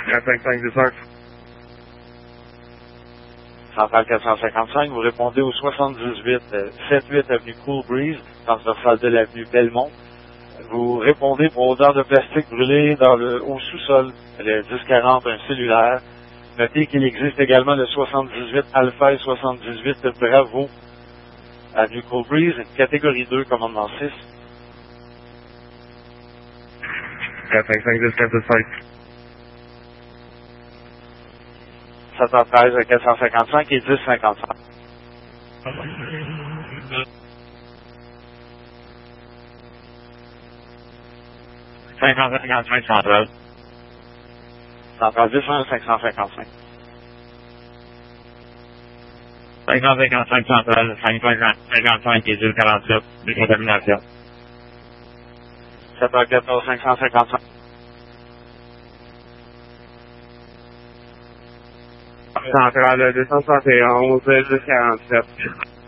455 descente. Centrale 455, vous répondez au 78 78 avenue Cool Breeze, transversale de l'avenue Belmont. Vous répondez pour odeur de plastique brûlé au sous-sol, le 1040, un cellulaire. Notez qu'il existe également le 78 Alpha et 78 Bravo, avenue Cool Breeze, catégorie 2, commandement 6. 455 descente de 5. 713 455 et 1055. centrale. Centrale 10 555. 555 centrale, 555 et 1047, décontamination. 714 555. Centrale 271 1047.